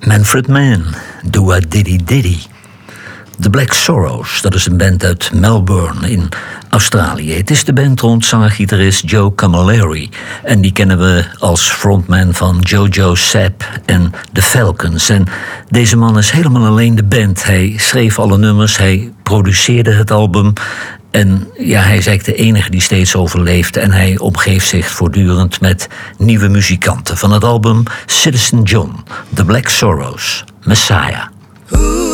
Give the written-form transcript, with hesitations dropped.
Manfred Mann, Do-A Diddy Diddy. The Black Sorrows, dat is een band uit Melbourne in Australië. Het is de band rond zanger-gitarist Joe Camilleri. En die kennen we als frontman van Jojo Sapp en The Falcons. En deze man is helemaal alleen de band. Hij schreef alle nummers, hij produceerde het album. En ja, hij is eigenlijk de enige die steeds overleeft. En hij omgeeft zich voortdurend met nieuwe muzikanten. Van het album Citizen John, The Black Sorrows, Messiah.